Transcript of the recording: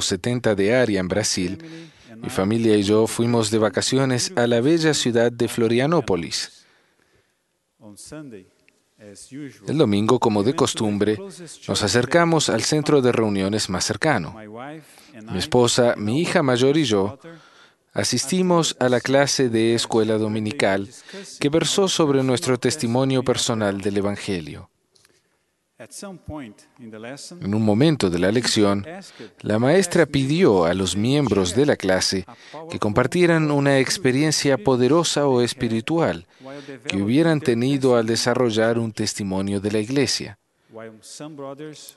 70 de área en Brasil, mi familia y yo fuimos de vacaciones a la bella ciudad de Florianópolis. El domingo, como de costumbre, nos acercamos al centro de reuniones más cercano. Mi esposa, mi hija mayor y yo asistimos a la clase de escuela dominical que versó sobre nuestro testimonio personal del Evangelio. En un momento de la lección, la maestra pidió a los miembros de la clase que compartieran una experiencia poderosa o espiritual que hubieran tenido al desarrollar un testimonio de la iglesia.